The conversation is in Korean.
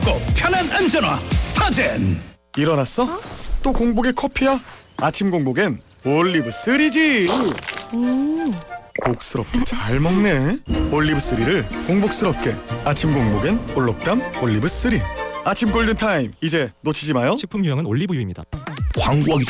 꼭 편한 안전화 스타젠. 일어났어? 또 공복에 커피야? 아침 공복엔 올리브3지. 복스럽게 잘 먹네. 올리브3를 공복스럽게. 아침 공복엔 올록담 올리브3. 아침 골든타임 이제 놓치지 마요. 식품 유형은 올리브유입니다. 광고하기